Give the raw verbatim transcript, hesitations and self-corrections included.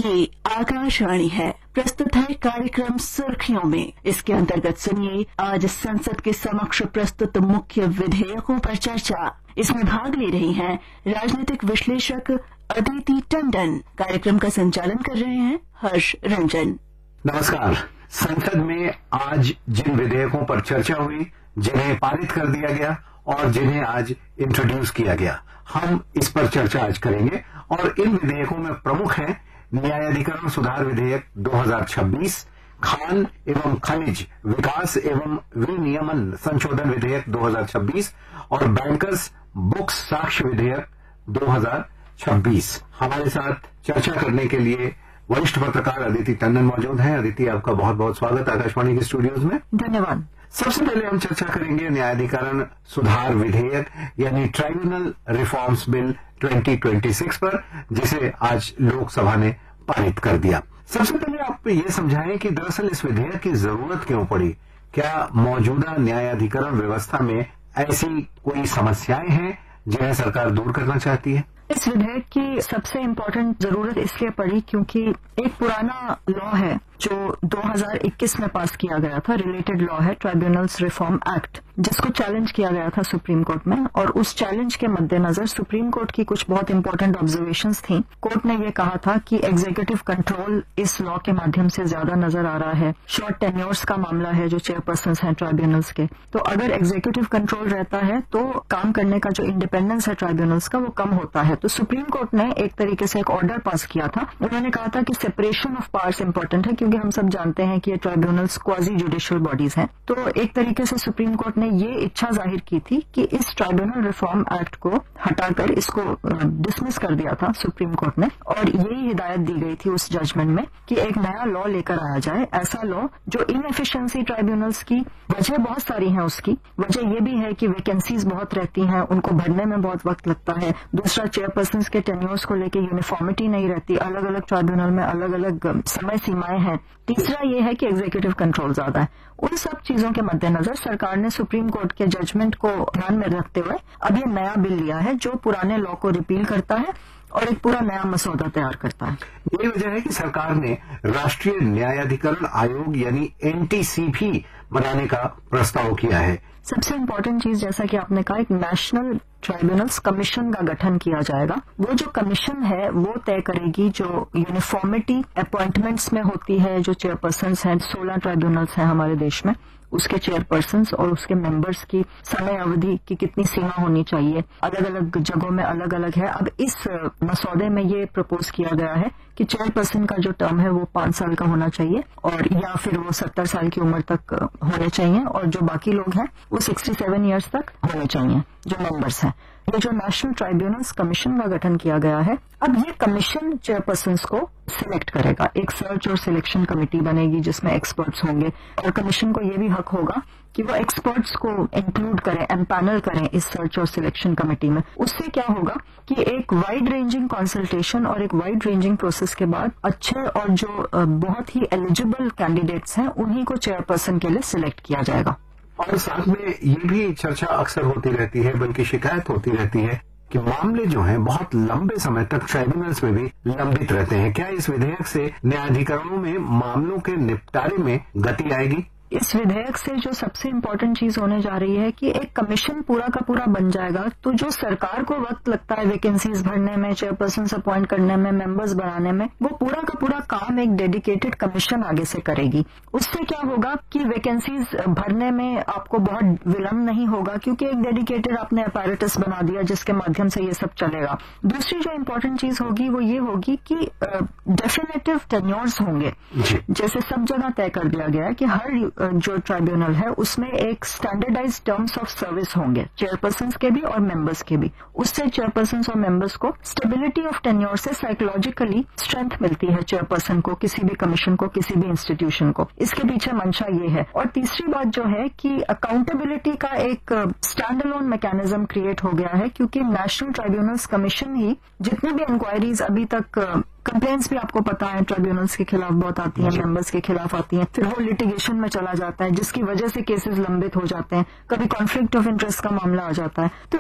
ये आकाशवाणी है। प्रस्तुत है कार्यक्रम सुर्खियों में। इसके अंतर्गत सुनिए आज संसद के समक्ष प्रस्तुत मुख्य विधेयकों पर चर्चा। इसमें भाग ले रही हैं राजनीतिक विश्लेषक अदिति टंडन। कार्यक्रम का संचालन कर रहे हैं हर्ष रंजन। नमस्कार। संसद में आज जिन विधेयकों पर चर्चा हुई, जिन्हें पारित कर दिया गया और जिन्हें आज इंट्रोड्यूस किया गया, हम इस पर चर्चा आज करेंगे। और इन विधेयकों में प्रमुख है न्यायाधिकरण सुधार विधेयक दो हज़ार छब्बीस, खान एवं खनिज विकास एवं विनियमन संशोधन विधेयक दो हज़ार छब्बीस और बैंकर्स बुक्स साक्ष्य विधेयक दो हज़ार छब्बीस। हमारे साथ चर्चा करने के लिए वरिष्ठ पत्रकार अदिति टंडन मौजूद हैं। अदिति, आपका बहुत बहुत स्वागत आकाशवाणी के स्टूडियोज में। धन्यवाद। सबसे पहले हम चर्चा करेंगे न्यायाधिकरण सुधार विधेयक यानी ट्राइब्यूनल रिफॉर्म्स बिल दो हज़ार छब्बीस पर, जिसे आज लोकसभा ने पारित कर दिया। सबसे पहले आप ये समझाएं कि दरअसल इस विधेयक की जरूरत क्यों पड़ी। क्या मौजूदा न्यायाधिकरण व्यवस्था में ऐसी कोई समस्याएं हैं जिन्हें सरकार दूर करना चाहती है? इस विधेयक की सबसे इम्पोर्टेंट जरूरत इसलिए पड़ी क्योंकि एक पुराना लॉ है जो दो हज़ार इक्कीस में पास किया गया था, रिलेटेड लॉ है ट्राइब्यूनल्स रिफॉर्म एक्ट, जिसको चैलेंज किया गया था सुप्रीम कोर्ट में। और उस चैलेंज के मद्देनजर सुप्रीम कोर्ट की कुछ बहुत इंपॉर्टेंट ऑब्जर्वेशंस थी। कोर्ट ने ये कहा था कि एग्जीक्यूटिव कंट्रोल इस लॉ के माध्यम से ज्यादा नजर आ रहा है। शॉर्ट टेन्योर्स का मामला है जो चेयरपर्सन हैं ट्राइब्यूनल्स के, तो अगर एग्जीक्यूटिव कंट्रोल रहता है तो काम करने का जो इंडिपेंडेंस है ट्राइब्यूनल्स का वो कम होता है। तो सुप्रीम कोर्ट ने एक तरीके से एक ऑर्डर पास किया था। उन्होंने कहा था कि सेपरेशन ऑफ पावर्स इंपॉर्टेंट है, क्योंकि हम सब जानते हैं कि ये ट्राइब्यूनल्स क्वाजी जुडिशियल बॉडीज हैं। तो एक तरीके से सुप्रीम कोर्ट ने ये इच्छा जाहिर की थी कि इस ट्राइब्यूनल रिफॉर्म एक्ट को हटाकर इसको डिसमिस कर दिया था सुप्रीम कोर्ट ने। और यही हिदायत दी गई थी उस जजमेंट में कि एक नया लॉ लेकर आया जाए, ऐसा लॉ जो इनएफिशिएंसी ट्राइब्यूनल्स की वजह बहुत सारी है। उसकी वजह यह भी है कि वैकेंसीज बहुत रहती हैं, उनको भरने में बहुत वक्त लगता है। दूसरा, चेयरपर्सन के टेन्योर्स को लेकर यूनिफॉर्मिटी नहीं रहती, अलग अलग ट्राइब्यूनल में अलग अलग समय सीमाएं हैं। तीसरा ये है कि एग्जीक्यूटिव कंट्रोल ज्यादा है। उन सब चीजों के मद्देनजर सरकार ने सुप्रीम कोर्ट के जजमेंट को ध्यान में रखते हुए अब ये नया बिल लिया है जो पुराने लॉ को रिपील करता है और एक पूरा नया मसौदा तैयार करता है। यही वजह है कि सरकार ने राष्ट्रीय न्यायाधिकरण आयोग यानी एनटीसी भी बनाने का प्रस्ताव किया है। सबसे इम्पोर्टेंट चीज, जैसा कि आपने कहा, एक नेशनल ट्राइब्यूनल्स कमीशन का गठन किया जाएगा। वो जो कमीशन है वो तय करेगी जो यूनिफॉर्मिटी अपॉइंटमेंट्स में होती है। जो चेयरपर्सन्स हैं, सोलह ट्राइब्यूनल्स हैं हमारे देश में, उसके चेयरपर्सन्स और उसके मेंबर्स की समय अवधि की कितनी सीमा होनी चाहिए, अलग अलग जगहों में अलग अलग है। अब इस मसौदे में ये प्रपोज किया गया है कि चेयरपर्सन का जो टर्म है वो पांच साल का होना चाहिए और या फिर वो सत्तर साल की उम्र तक होने चाहिए, और जो बाकी लोग हैं वो सिक्सटी सेवन ईयर्स तक होने चाहिए जो मेंबर्स हैं। ये जो नेशनल ट्राइब्यूनल्स कमीशन का गठन किया गया है, अब ये कमीशन चेयरपर्सन्स को सिलेक्ट करेगा। एक सर्च और सिलेक्शन कमेटी बनेगी जिसमें एक्सपर्ट्स होंगे, और कमीशन को ये भी हक होगा कि वो एक्सपर्ट्स को इंक्लूड करें, एम्पैनल करें इस सर्च और सिलेक्शन कमेटी में। उससे क्या होगा कि एक वाइड रेंजिंग कंसल्टेशन और एक वाइड रेंजिंग प्रोसेस के बाद अच्छे और जो बहुत ही एलिजिबल कैंडिडेट्स हैं उन्हीं को चेयरपर्सन के लिए सिलेक्ट किया जाएगा। और साथ में ये भी चर्चा अक्सर होती रहती है, बल्कि शिकायत होती रहती है कि मामले जो हैं बहुत लंबे समय तक ट्राइब्यूनल्स में भी लंबित रहते हैं। क्या इस विधेयक से न्यायाधिकरणों में मामलों के निपटारे में गति आएगी? इस विधेयक से जो सबसे इम्पोर्टेंट चीज होने जा रही है कि एक कमीशन पूरा का पूरा बन जाएगा, तो जो सरकार को वक्त लगता है वैकेंसीज भरने में, चेयरपर्सन अपॉइंट करने में, मेंबर्स बनाने में, वो पूरा का पूरा काम एक डेडिकेटेड कमीशन आगे से करेगी। उससे क्या होगा कि वैकेंसीज भरने में आपको बहुत विलंब नहीं होगा, क्योंकि एक डेडिकेटेड आपने अपैरेटस बना दिया जिसके माध्यम से ये सब चलेगा। दूसरी जो इम्पोर्टेंट चीज होगी वो ये होगी कि डेफिनेटिव टेन्योर्स होंगे। जैसे सब जगह तय कर दिया गया है कि हर जो ट्राइब्यूनल है उसमें एक स्टैंडर्डाइज टर्म्स ऑफ सर्विस होंगे, चेयरपर्सन्स के भी और मेंबर्स के भी। उससे चेयरपर्सन्स और मेंबर्स को स्टेबिलिटी ऑफ टेन्योर से साइकोलॉजिकली स्ट्रेंथ मिलती है, चेयरपर्सन को, किसी भी कमीशन को, किसी भी इंस्टीट्यूशन को। इसके पीछे मंशा ये है। और तीसरी बात जो है कि अकाउंटेबिलिटी का एक स्टैंड अलोन मैकेनिज्म क्रिएट हो गया है, क्योंकि नेशनल ट्राइब्यूनल्स कमीशन ही जितनी भी इंक्वायरीज अभी तक कंप्लेंट्स भी आपको पता है ट्राइब्यूनल्स के खिलाफ बहुत आती हैं, मेंबर्स के खिलाफ आती हैं, फिर वो लिटिगेशन में चला जाता है जिसकी वजह से केसेस लंबित हो जाते हैं, कभी कॉन्फ्लिक्ट ऑफ इंटरेस्ट का मामला आ जाता है। तो